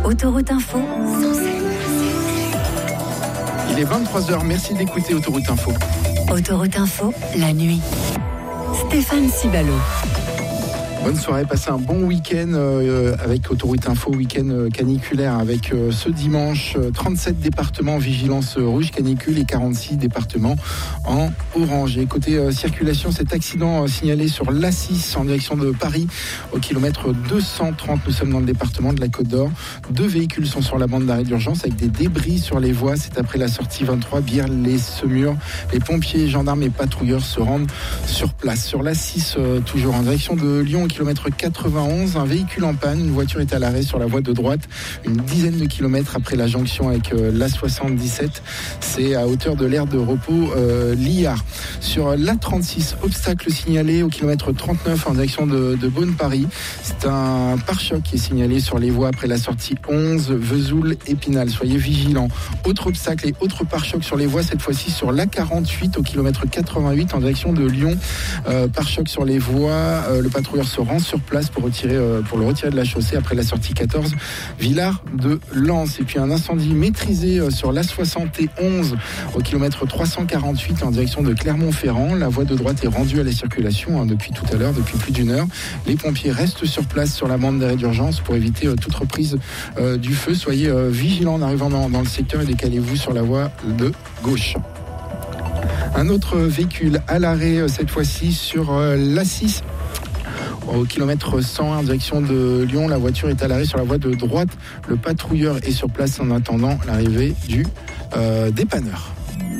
Autoroute Info. Il est 23h, merci d'écouter Autoroute Info. Autoroute Info, la nuit. Stéphane Cibalo. Bonne soirée, passez un bon week-end avec Autoroute Info, week-end caniculaire avec ce dimanche 37 départements en vigilance rouge canicule et 46 départements en orange. Et côté circulation, cet accident signalé sur l'A6 en direction de Paris au kilomètre 230. Nous sommes dans le département de la Côte d'Or. 2 véhicules sont sur la bande d'arrêt d'urgence avec des débris sur les voies. C'est après la sortie 23, Bière-les-Semurs. Les pompiers, gendarmes et patrouilleurs se rendent sur place. Sur l'A6, toujours en direction de Lyon, au kilomètre 91, un véhicule en panne, une voiture est à l'arrêt sur la voie de droite, une dizaine de kilomètres après la jonction avec l'A77, c'est à hauteur de l'aire de repos Liard. Sur l'A36, obstacle signalé au kilomètre 39 en direction de Beaune-Paris, c'est un pare-choc qui est signalé sur les voies après la sortie 11, Vesoul-Épinal, soyez vigilants. Autre obstacle et autre pare-choc sur les voies, cette fois-ci sur l'A48 au kilomètre 88 en direction de Lyon, pare-choc sur les voies, le patrouilleur se rend sur place pour le retirer de la chaussée après la sortie 14 Villars de Lens. Et puis un incendie maîtrisé sur l'A71 au kilomètre 348 en direction de Clermont-Ferrand. La voie de droite est rendue à la circulation depuis tout à l'heure, depuis plus d'une heure. Les pompiers restent sur place sur la bande d'arrêt d'urgence pour éviter toute reprise du feu. Soyez vigilants en arrivant dans le secteur et décalez-vous sur la voie de gauche. Un autre véhicule à l'arrêt, cette fois-ci sur l'A6. Au kilomètre 101 en direction de Lyon, la voiture est à l'arrêt sur la voie de droite. Le patrouilleur est sur place en attendant l'arrivée du dépanneur.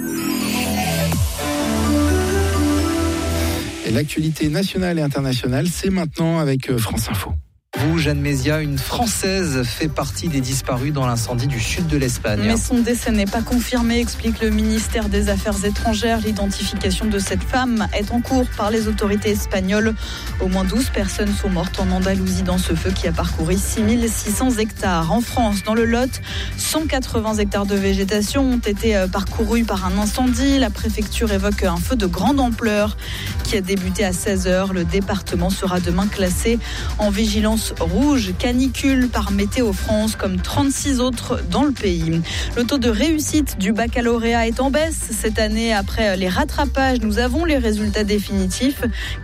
Et l'actualité nationale et internationale, c'est maintenant avec France Info. Vous, Jeanne Mézia, une Française fait partie des disparus dans l'incendie du sud de l'Espagne. Mais son décès n'est pas confirmé, explique le ministère des Affaires étrangères. L'identification de cette femme est en cours par les autorités espagnoles. Au moins 12 personnes sont mortes en Andalousie dans ce feu qui a parcouru 6600 hectares. En France, dans le Lot, 180 hectares de végétation ont été parcourus par un incendie. La préfecture évoque un feu de grande ampleur qui a débuté à 16h. Le département sera demain classé en vigilance rouge canicule par Météo France, comme 36 autres dans le pays. Le taux de réussite du baccalauréat est en baisse cette année. Après les rattrapages, nous avons les résultats définitifs.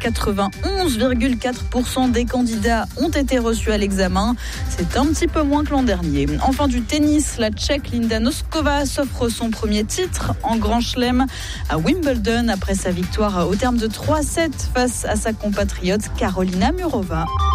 91,4% des candidats ont été reçus à l'examen. C'est un petit peu moins que l'an dernier. Enfin, du tennis, la Tchèque Linda Noskova s'offre son premier titre en Grand Chelem à Wimbledon après sa victoire au terme de 3-7 face à sa compatriote Karolina Murova.